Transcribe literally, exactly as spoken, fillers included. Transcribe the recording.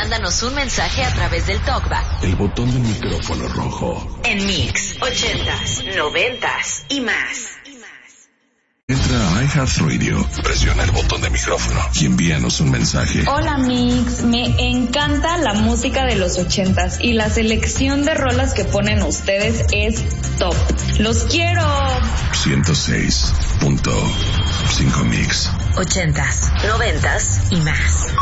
mándanos un mensaje a través del TalkBack. El botón del micrófono rojo. En Mix, ochentas, noventas y más. Entra a iHeartRadio, presiona el botón de micrófono y envíanos un mensaje. Hola Mix, me encanta la música de los ochentas y la selección de rolas que ponen ustedes es top. ¡Los quiero! ciento seis punto cinco Mix. Ochentas, noventas y más.